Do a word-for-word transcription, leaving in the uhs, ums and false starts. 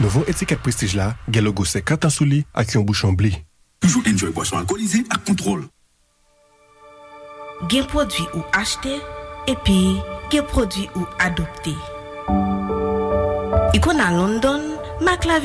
Nouveau étiquette prestige là, gen logo cinquante ans sous li ak yon bouchon blé. Toujours enjoy boisson alcoolisée à contrôle. Gen produit ou acheter et puis gen produit ou adopter. Iko na London, mak la